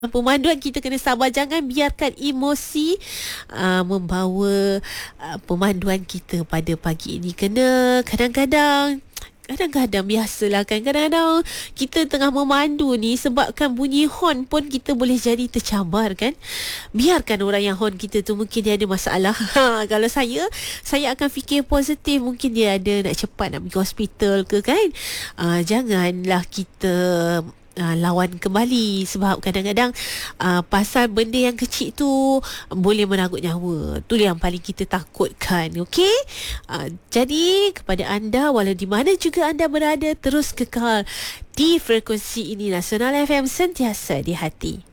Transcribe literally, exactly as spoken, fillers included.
Pemanduan kita kena sabar, jangan biarkan emosi uh, membawa uh, pemanduan kita pada pagi ini. Kena kadang-kadang Kadang-kadang biasalah kan, kadang-kadang kita tengah memandu ni, sebabkan bunyi horn pun kita boleh jadi tercabar kan. Biarkan orang yang horn kita tu, mungkin dia ada masalah. Ha, kalau saya, saya akan fikir positif. Mungkin dia ada nak cepat nak pergi hospital ke kan. Uh, janganlah kita Uh, lawan kembali, sebab kadang-kadang uh, pasal benda yang kecil tu boleh meranggut nyawa. Tu yang paling kita takutkan. Okey, uh, jadi kepada anda, walau di mana juga anda berada, terus kekal di frekuensi ini. Nasional F M, sentiasa di hati.